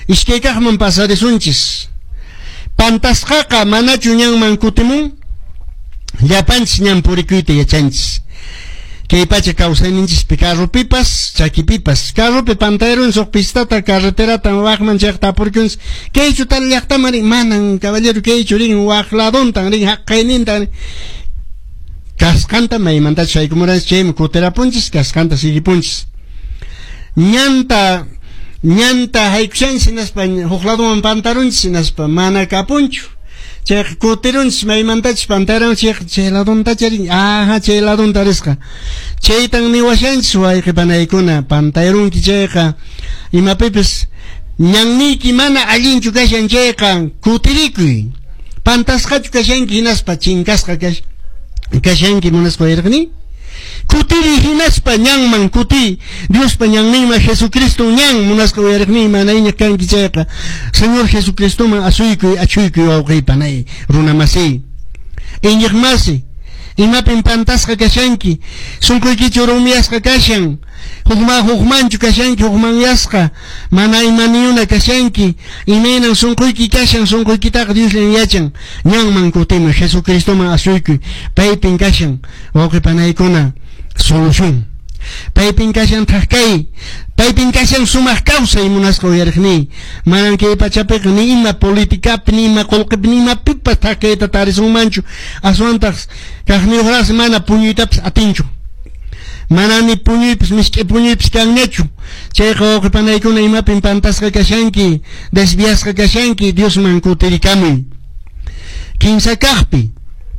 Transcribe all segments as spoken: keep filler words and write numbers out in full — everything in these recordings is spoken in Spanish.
ishkaykaqman pasarisunchis. Pantasqaqa manachu ñanman kutimun, llapanchis ñan purikuyta yachanchis. Kay pacha kawsayninchis carropipas, chakipipas. Carropi pantayrun suq pistata, carreterata waqman chayqa tapurkunchis. Kaychu tal llaqtamari manan caballero kaychu rin waq laduntan rin haqqaynintan. Kasqanta maymantachu shaykumunanchis chaymi kutirapunchis, kasqanta sigipunchis. Ñanta ñanta haykushanchis hinaspa huk ladoman pantarunchis hinaspa mana kapunchu. Chay kutirunchis maymantachis pantarunchis chay ladunta charin, aha chay ladunta risqa. Chaytan niwashanchis wayqipanaykuna pantayrunki chayqa imapipis ñanniki mana allinchu kashan chayqa kutirikuy. Pantasqachu kashanki hinaspa chinkasqa kash kashanki munasqa wayrqni. Kutiri hinaspa ñanman kuti Diospa ñannima Jesucristo ñan munasqa wayrqni manayña kanki chayqa Señor Jesucristo man asuykuy achuykuy wawqiypanay runamasi iñiqmasi imapin pantasqa kashanki sunquykichu rumiyasqa kashan hukma hukmanchu kashanki hukmanyasqa mana imaniyuna kashanki imaynan sunquyki kashan sunquykitaqa Dioslan yachan ñanman kutimi Jesucristo man asuykuy paypin kashan wawqipanaykuna solución paypin kashan thaqkay paypin kashan sumaq kawsay munasqa uyariqni manan kay pachapiqa ni ima politikapi ni ima qullqipi ni ima pipas thaqkayta tarisunmanchu aswantaq kaqniuqraqsi mana puñuytapas atinchu mana ni puñuypis misk'i puñuypis kanñachu chayqa wawqipanaykuna imapin pantasqa kashanki desviasqa kashanki Diosman kutirikamuy kinsa kaqpi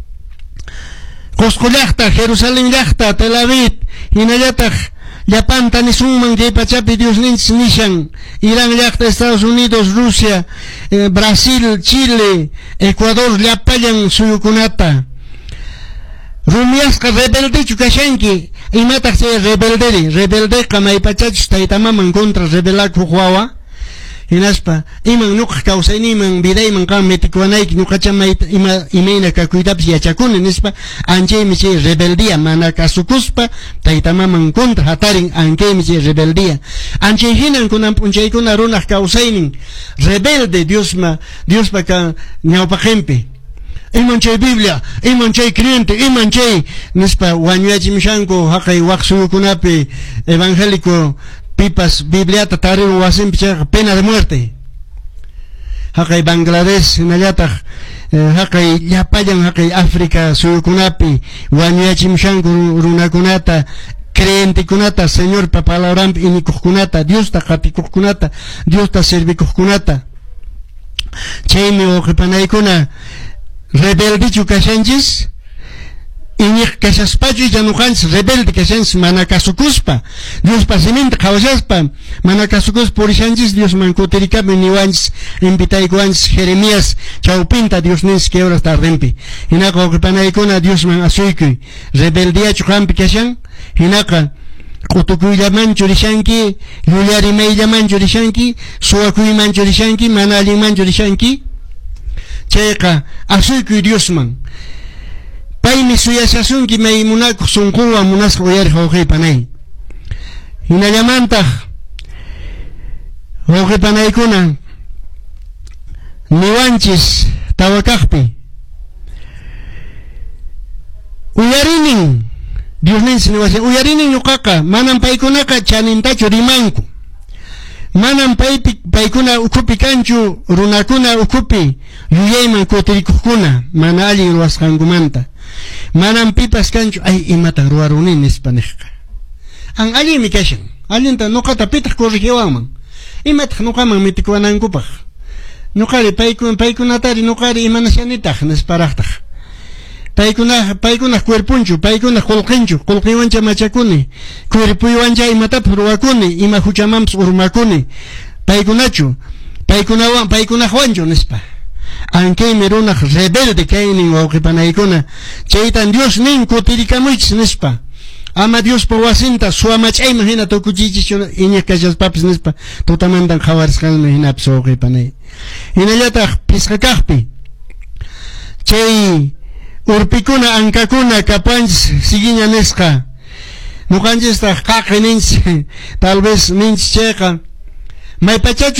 Cusco llaqta, Jerusalén llaqta, Tel Aviv, hinallataq llapanta nisunman kay pachapi Diosninchis nishan, Irán llaqta, Estados Unidos, Rusia, eh, Brasil, Chile, Ecuador llapallan suyukunata. Rumiasqa rebeldechu kashanki, imataq chay rebelderi, rebeldeqa maypachachus taytamaman contra rebelakuq wawa. Hinaspa iman nuqa kawsayniman vidayman qam mitikuwanayki nuqacha mayta ima imayna kakuytapas yachakuni nispa anchaymi chay rebeldia mana kasukuspa taytamaman contra hatarin ankaymi chay rebeldia anchay hinan kunan punchaykuna runaq kawsaynin rebelde Diosma Diospa ka ñawpaqinpi iman chay Biblia iman chay creyente iman chay nispa wañuyachimishanku haqay waq suyukunapi evangélico pipas Bibliata tarirun wasimpi chayqa pena de muerte haqay Bangladesh hinallataq eh, haqay llapallan haqay África suyukunapi wañuyachimushanku runakunata creyentikunata Señorpa palabrampi inikuqkunata Diosta qatikuqkunata Diosta servikuqkunata chaymi wawqipanaykuna rebeldichu kashanchis iñiq kashaspachu llanuqanchis rebelde kashanchis mana kasukuspa Diospa siminta qhawashaspa mana kasukuspa purishanchis Diosman kutirikapi niwanchis invitaykuwanchis Jeremías chawpinta Diosninchis que horas tardempi hinaqa wawqipanaykuna Diosman asuykuy rebeldiachu qampi kashan hinaqa qutukuyllamanchu rishanki llularimayllamanchu rishanki suwakuymanchu rishanki mana allinmanchu rishanki chayqa asuykuy Diosman paymi suyashasunki may munakuq sunquwan munasqa uyariq wawqiypanay hinallamantaq wawqipanaykuna niwanchis tawakaqpi uyarinin Diosninchis niwashan uyarinin ñuqaqa manan paykunaqa chanintachu rimanku manan paypi paykuna ukupi kanchu runakuna ukupi yuyayman kutirikuqkuna mana allin ruwasqankumanta manan pipas kanchu ay imatan ruwaruni nispa niqqa an allimi kashan allinta nuqata pitaq corrigiwanman imataq nuqaman mitikuwanankupaq nuqari paykuna paykunatari nuqari imanashanitaq nisparaqtaq paykuna paykuna cuerpunchu paykuna qullqinchu qullqiwancha machakuni cuerpuywancha imatapas ruwakuni ima huchamampis urmakuni paykunachu paykunawan paykunaqwanchu nispa ankaymi runaq rebelde kaynin wawqipanaykuna chaytan Dios nin kutirikamunchis nispa ama Diospa wasinta suwamachayman hina tukuchichishu iñiq kashaspapas nispa tutamantan qhawarisqanmi hinapis wawqipanay hinallataq pisqakaqpi chay urpikuna ankakuna kapanchis siguiña nisqa nuqanchistaq qaqi ninchis tal vez ninchis chayqa maypachachu